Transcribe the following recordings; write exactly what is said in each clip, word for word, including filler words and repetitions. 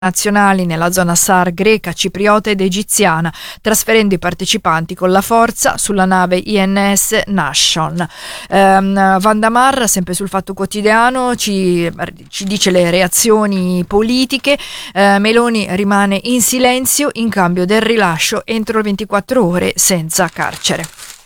nazionali nella zona S A R greca, cipriota ed egiziana, trasferendo i partecipanti con la forza sulla nave I N S Nashon. Um, Vandamar, sempre sul Fatto Quotidiano, ci, ci dice le reazioni politiche. Uh, Meloni rimane in silenzio in cambio del rilascio entro ventiquattro ore senza carcere.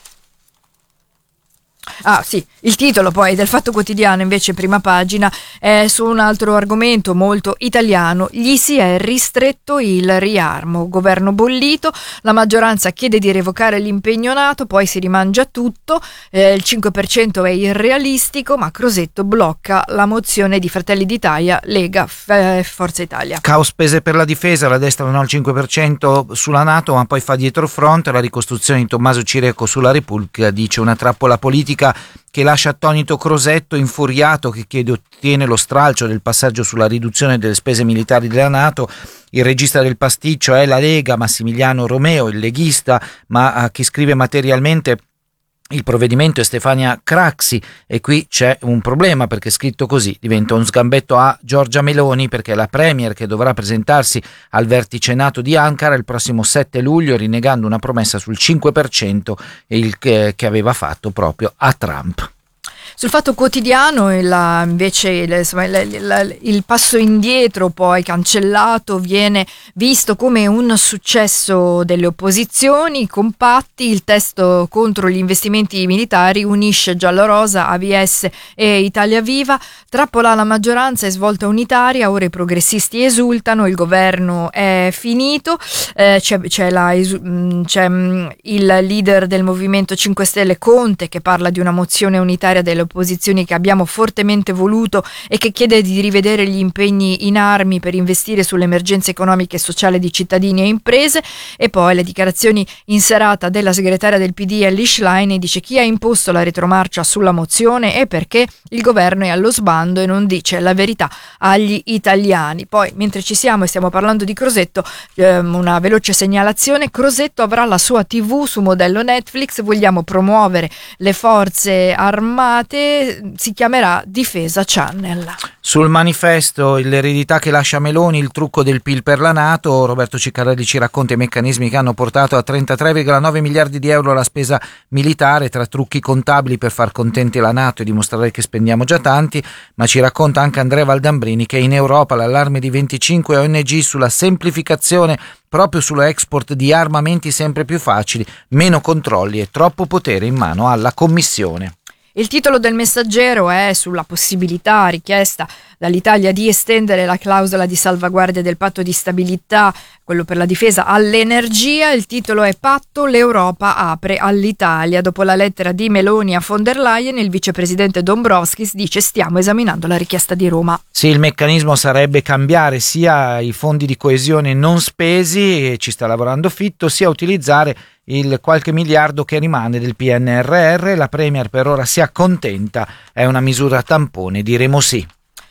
Ah sì, il titolo poi del Fatto Quotidiano invece prima pagina è su un altro argomento molto italiano: gli si è ristretto il riarmo, governo bollito, la maggioranza chiede di revocare l'impegno NATO, poi si rimangia tutto, eh, il cinque per cento è irrealistico, ma Crosetto blocca la mozione di Fratelli d'Italia, Lega, F- Forza Italia. Caos spese per la difesa, la destra non ha il cinque per cento sulla NATO ma poi fa dietro front, la ricostruzione di Tommaso Cirecco sulla Repubblica dice una trappola politica che lascia attonito Crosetto, infuriato, che chiede ottiene lo stralcio del passaggio sulla riduzione delle spese militari della NATO. Il regista del pasticcio è la Lega, Massimiliano Romeo, il leghista, ma a chi scrive materialmente il provvedimento è Stefania Craxi, e qui c'è un problema perché scritto così diventa un sgambetto a Giorgia Meloni, perché è la premier che dovrà presentarsi al vertice NATO di Ankara il prossimo sette luglio, rinnegando una promessa sul cinque per cento il che, che aveva fatto proprio a Trump. Sul Fatto Quotidiano la, invece il, insomma, il, il, il passo indietro poi cancellato viene visto come un successo delle opposizioni compatti. Il testo contro gli investimenti militari unisce giallorosa, A V S e Italia Viva, trappola la maggioranza e svolta unitaria, ora i progressisti esultano, il governo è finito, eh, c'è, c'è, la, c'è il leader del Movimento cinque Stelle Conte che parla di una mozione unitaria delle opposizioni che abbiamo fortemente voluto e che chiede di rivedere gli impegni in armi per investire sulle emergenze economiche e sociali di cittadini e imprese. E poi le dichiarazioni in serata della segretaria del P D Elly Schlein, dice chi ha imposto la retromarcia sulla mozione e perché il governo è allo sbando e non dice la verità agli italiani. Poi mentre ci siamo e stiamo parlando di Crosetto, ehm, una veloce segnalazione: Crosetto avrà la sua tivù su modello Netflix, vogliamo promuovere le forze armate, si chiamerà Difesa Channel. Sul Manifesto, l'eredità che lascia Meloni, il trucco del P I L per la NATO. Roberto Ciccarelli ci racconta i meccanismi che hanno portato a trentatré virgola nove miliardi di euro la spesa militare, tra trucchi contabili per far contenti la NATO e dimostrare che spendiamo già tanti, ma ci racconta anche Andrea Valdambrini che in Europa l'allarme di venticinque O N G sulla semplificazione proprio sull'export di armamenti sempre più facili, meno controlli e troppo potere in mano alla Commissione. Il titolo del Messaggero è sulla possibilità richiesta dall'Italia di estendere la clausola di salvaguardia del patto di stabilità, quello per la difesa, all'energia. Il titolo è Patto, l'Europa apre all'Italia. Dopo la lettera di Meloni a von der Leyen, il vicepresidente Dombrovskis dice stiamo esaminando la richiesta di Roma. Sì, il meccanismo sarebbe cambiare sia i fondi di coesione non spesi, e ci sta lavorando Fitto, sia utilizzare il qualche miliardo che rimane del P N R R. La Premier per ora si accontenta, è una misura tampone, diremo sì.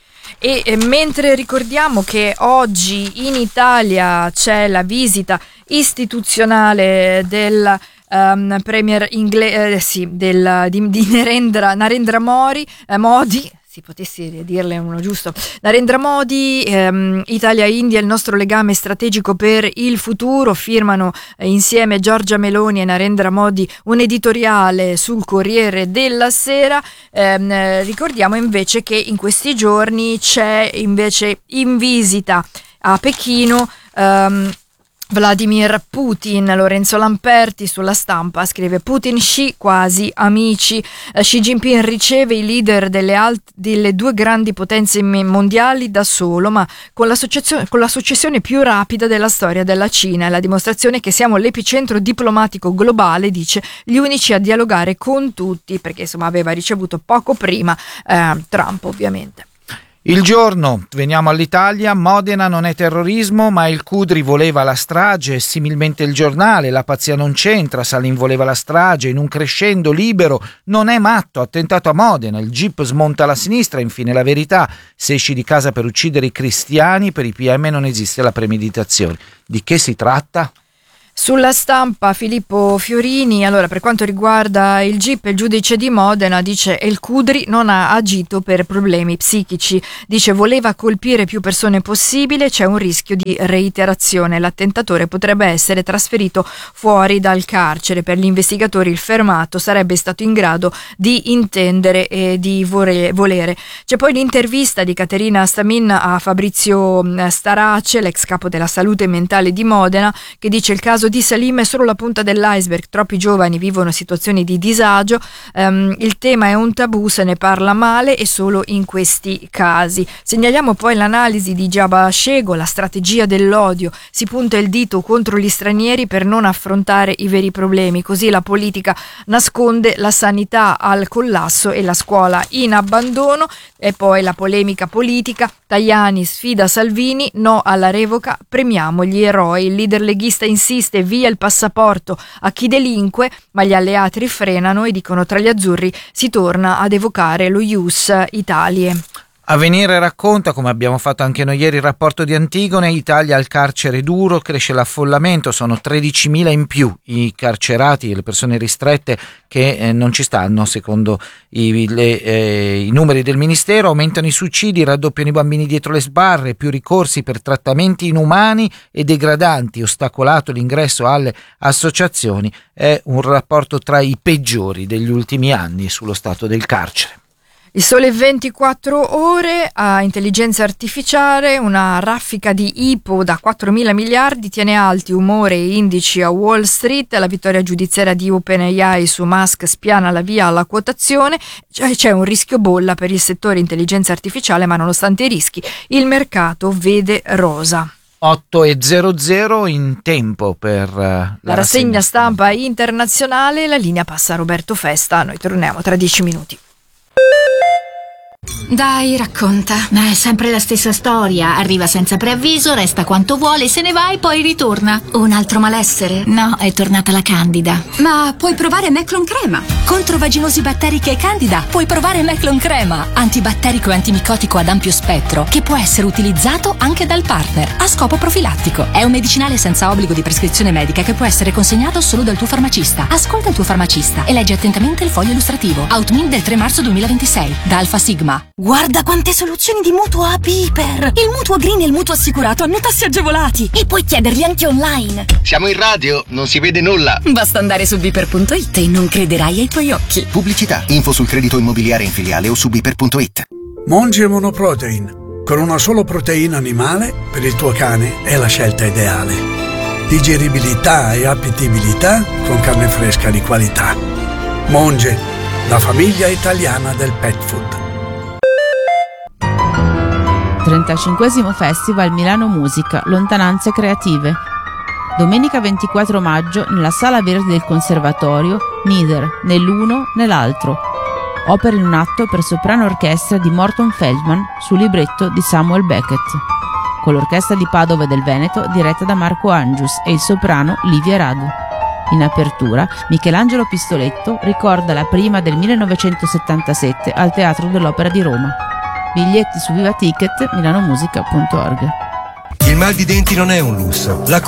E eh, mentre ricordiamo che oggi in Italia c'è la visita istituzionale del um, Premier inglese, eh, sì, del, di, di Narendra, Narendra Modi, eh, Modi si potessi dirle uno giusto, Narendra Modi, ehm, Italia e India, il nostro legame strategico per il futuro, firmano eh, insieme Giorgia Meloni e Narendra Modi un editoriale sul Corriere della Sera. Ehm, eh, ricordiamo invece che in questi giorni c'è invece in visita a Pechino ehm, Vladimir Putin. Lorenzo Lamperti sulla Stampa scrive Putin-Xi quasi amici. eh, Xi Jinping riceve i leader delle, alt- delle due grandi potenze mondiali da solo, ma con la, con la successione più rapida della storia della Cina. È la dimostrazione che siamo l'epicentro diplomatico globale, dice, gli unici a dialogare con tutti, perché insomma aveva ricevuto poco prima eh, Trump ovviamente. Il Giorno, veniamo all'Italia, Modena non è terrorismo, ma il Cudri voleva la strage, similmente il Giornale, la pazzia non c'entra, Salin voleva la strage, in un crescendo libero, non è matto, attentato a Modena, il Jeep smonta la sinistra, infine la Verità, se esci di casa per uccidere i cristiani, per i P M non esiste la premeditazione. Di che si tratta? Sulla Stampa Filippo Fiorini, allora per quanto riguarda il G I P, il giudice di Modena dice El Khudri non ha agito per problemi psichici, dice voleva colpire più persone possibile, c'è un rischio di reiterazione, l'attentatore potrebbe essere trasferito fuori dal carcere, per gli investigatori il fermato sarebbe stato in grado di intendere e di volere. C'è poi l'intervista di Caterina Stamin a Fabrizio Starace, l'ex capo della salute mentale di Modena, che dice il caso di Salim è solo la punta dell'iceberg, troppi giovani vivono situazioni di disagio, um, il tema è un tabù, se ne parla male e solo in questi casi. Segnaliamo poi l'analisi di Giaba Scego, la strategia dell'odio, si punta il dito contro gli stranieri per non affrontare i veri problemi, così la politica nasconde la sanità al collasso e la scuola in abbandono. E poi la polemica politica, Tajani sfida Salvini, no alla revoca, premiamo gli eroi, il leader leghista insiste via il passaporto a chi delinque, ma gli alleati rifrenano e dicono tra gli azzurri si torna ad evocare lo Ius Italie. Avvenire racconta, come abbiamo fatto anche noi ieri, il rapporto di Antigone, Italia al carcere duro, cresce l'affollamento, sono tredicimila in più i carcerati e le persone ristrette che eh, non ci stanno secondo i, le, eh, i numeri del Ministero, aumentano i suicidi, raddoppiano i bambini dietro le sbarre, più ricorsi per trattamenti inumani e degradanti, ostacolato l'ingresso alle associazioni, è un rapporto tra i peggiori degli ultimi anni sullo stato del carcere. Il Sole ventiquattro ore a intelligenza artificiale, una raffica di I P O da quattromila miliardi tiene alti umore e indici a Wall Street, la vittoria giudiziaria di OpenAI su Musk spiana la via alla quotazione, cioè c'è un rischio bolla per il settore intelligenza artificiale, ma nonostante i rischi il mercato vede rosa. otto e zero zero in tempo per uh, la, la rassegna stampa internazionale, la linea passa a Roberto Festa, noi torniamo tra dieci minuti. Dai, racconta. Ma è sempre la stessa storia. Arriva senza preavviso, resta quanto vuole, se ne va e poi ritorna. Un altro malessere? No, è tornata la Candida. Ma puoi provare Meclon Crema. Contro vaginosi batteriche e Candida puoi provare Meclon Crema, antibatterico e antimicotico ad ampio spettro, che può essere utilizzato anche dal partner a scopo profilattico. È un medicinale senza obbligo di prescrizione medica che può essere consegnato solo dal tuo farmacista. Ascolta il tuo farmacista e leggi attentamente il foglio illustrativo. Outmin del tre marzo duemilaventisei da Alfa Sigma. Guarda quante soluzioni di mutuo a Piper! Il mutuo green e il mutuo assicurato hanno tassi agevolati e puoi chiederli anche online. Siamo in radio, non si vede nulla. Basta andare su biper punto it e non crederai ai tuoi occhi. Pubblicità, info sul credito immobiliare in filiale o su biper punto it. Monge Monoprotein. Con una sola proteina animale, per il tuo cane è la scelta ideale. Digeribilità e appetibilità con carne fresca di qualità. Monge, la famiglia italiana del pet food. trentacinquesimo Festival Milano Musica, Lontananze Creative. Domenica ventiquattro maggio nella Sala Verde del Conservatorio, Neither, né l'uno né l'altro. Opera in un atto per soprano orchestra di Morton Feldman su libretto di Samuel Beckett, con l'orchestra di Padova e del Veneto diretta da Marco Angius e il soprano Livia Radu. In apertura, Michelangelo Pistoletto ricorda la prima del millenovecentosettantasette al Teatro dell'Opera di Roma. Biglietti su Viva Ticket, milanomusica punto org. Il mal di denti non è un lusso. La